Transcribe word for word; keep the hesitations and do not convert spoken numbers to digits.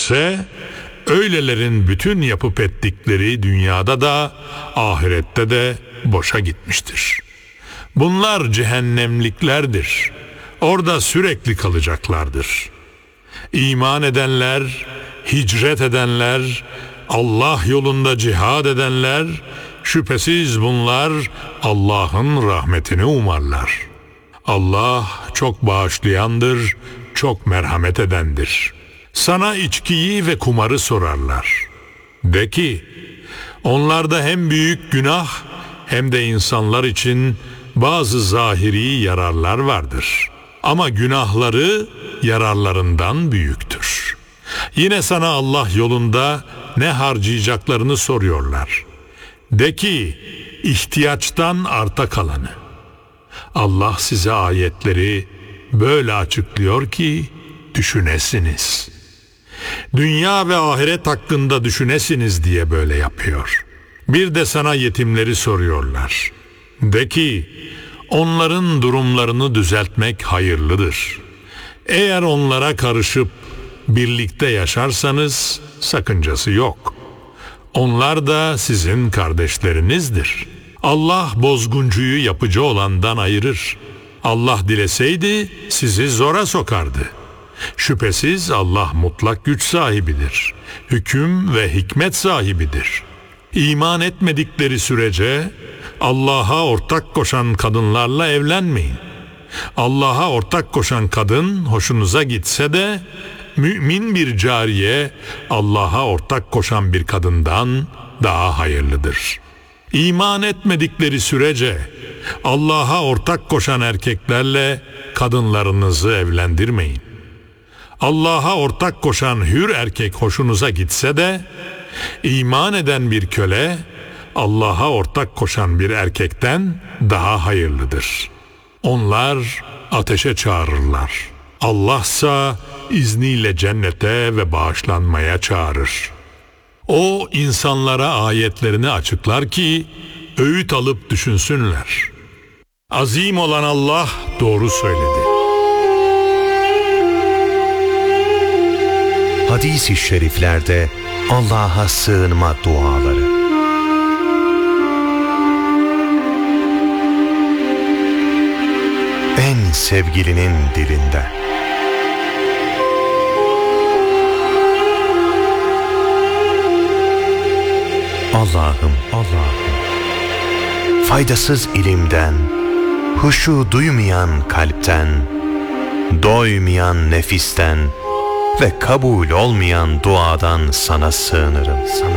edilirse, öylelerin bütün yapıp ettikleri dünyada da ahirette de boşa gitmiştir. Bunlar cehennemliklerdir. Orada sürekli kalacaklardır. İman edenler, hicret edenler, Allah yolunda cihad edenler, şüphesiz bunlar Allah'ın rahmetini umarlar. Allah çok bağışlayandır, çok merhamet edendir. Sana içkiyi ve kumarı sorarlar. De ki, onlarda hem büyük günah hem de insanlar için bazı zahiri yararlar vardır. Ama günahları yararlarından büyüktür. Yine sana Allah yolunda ne harcayacaklarını soruyorlar. De ki, ihtiyaçtan arta kalanı. Allah size ayetleri böyle açıklıyor ki düşünesiniz. Dünya ve ahiret hakkında düşünesiniz diye böyle yapıyor. Bir de sana yetimleri soruyorlar. De ki, onların durumlarını düzeltmek hayırlıdır. Eğer onlara karışıp birlikte yaşarsanız sakıncası yok. Onlar da sizin kardeşlerinizdir. Allah bozguncuyu yapıcı olandan ayırır. Allah dileseydi sizi zora sokardı. Şüphesiz Allah mutlak güç sahibidir. Hüküm ve hikmet sahibidir. İman etmedikleri sürece Allah'a ortak koşan kadınlarla evlenmeyin. Allah'a ortak koşan kadın hoşunuza gitse de mümin bir cariye Allah'a ortak koşan bir kadından daha hayırlıdır. İman etmedikleri sürece Allah'a ortak koşan erkeklerle kadınlarınızı evlendirmeyin. Allah'a ortak koşan hür erkek hoşunuza gitse de iman eden bir köle Allah'a ortak koşan bir erkekten daha hayırlıdır. Onlar ateşe çağırırlar. Allah'sa izniyle cennete ve bağışlanmaya çağırır. O insanlara ayetlerini açıklar ki öğüt alıp düşünsünler. Azim olan Allah doğru söyledi. Hadis-i şeriflerde Allah'a sığınma duaları. En sevgilinin dilinde. Allah'ım, Allah'ım, faydasız ilimden, huşu duymayan kalpten, doymayan nefisten ve kabul olmayan duadan sana sığınırım. Sana